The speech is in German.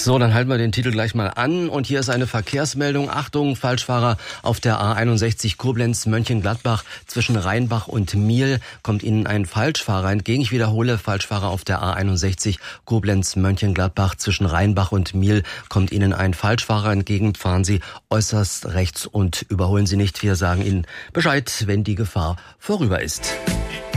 So, dann halten wir den Titel gleich mal an. Und hier ist eine Verkehrsmeldung. Achtung, Falschfahrer auf der A61 Koblenz-Mönchengladbach zwischen Rheinbach und Miel kommt Ihnen ein Falschfahrer entgegen. Ich wiederhole, Falschfahrer auf der A61 Koblenz-Mönchengladbach zwischen Rheinbach und Miel kommt Ihnen ein Falschfahrer entgegen. Fahren Sie äußerst rechts und überholen Sie nicht. Wir sagen Ihnen Bescheid, wenn die Gefahr vorüber ist.